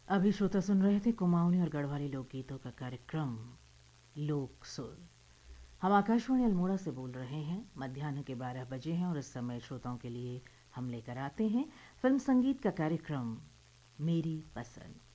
अभी श्रोता सुन रहे थे कुमाऊनी और गढ़वाली लोकगीतों का कार्यक्रम लोक सुर। हम आकाशवाणी अल्मोड़ा से बोल रहे हैं। मध्याह्न के 12 बजे हैं और इस समय श्रोताओं के लिए हम लेकर आते हैं फिल्म संगीत का कार्यक्रम मेरी पसंद।